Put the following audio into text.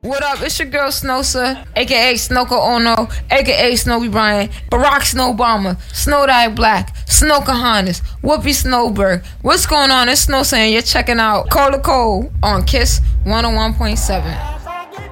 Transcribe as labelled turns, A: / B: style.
A: What up? It's your girl Snosa, aka Snoka Ono, aka Snowy Bryant, Barack Snow Obama, Snowdie Black, Snow Kahanis, Whoopi Snowberg. What's going on? It's Snosa and you're checking out Cola Cole on Kiss 101.7.